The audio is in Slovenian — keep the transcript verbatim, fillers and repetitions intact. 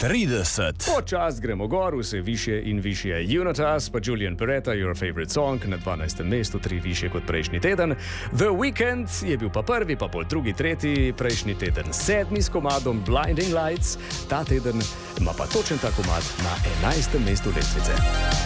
trideset. Počas gremo gor, vse više in više. Unitas, pa Julian Peretta, Your Favorite Song, na dvanajstem mestu, tri više kot prejšnji teden. The Weeknd je bil pa prvi, pa pol drugi, tretji, prejšnji teden sedmi s komadom Blinding Lights, ta teden ima pa točen ta komad na enajstem mestu lestvice.